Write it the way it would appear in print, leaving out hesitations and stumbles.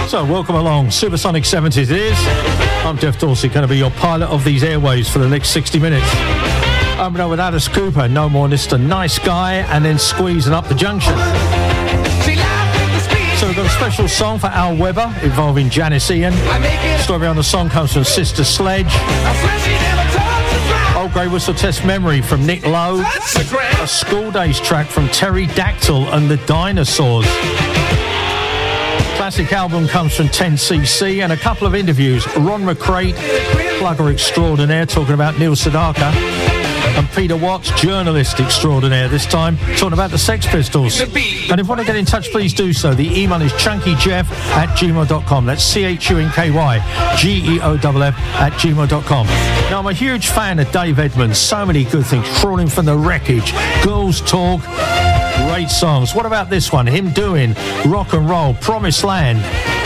So, welcome along. Supersonic 70s it is. I'm Jeff Dorsey, going to be your pilot of these airways for the next 60 minutes. I'm with Alice Cooper, No More Mr. Nice Guy, and then Squeezing Up the Junction. So we've got a special song for Al Weber involving Janice Ian. Story on the song comes from Sister Sledge. Old Grey Whistle Test Memory from Nick Lowe. A School Days track from Terry Dactyl and the Dinosaurs. Classic album comes from 10cc, and a couple of interviews. Ron McCrate, plugger extraordinaire, talking about Neil Sedaka, and Peter Watts, journalist extraordinaire, this time talking about the Sex Pistols. And if you want to get in touch, please do so. The email is chunkyjeff@gmail.com. That's CHUNKYGEOFF@gmail.com. Now, I'm a huge fan of Dave Edmunds. So many good things. Crawling from the Wreckage, Girls Talk, great songs. What about this one? Him doing Rock and Roll, Promised Land.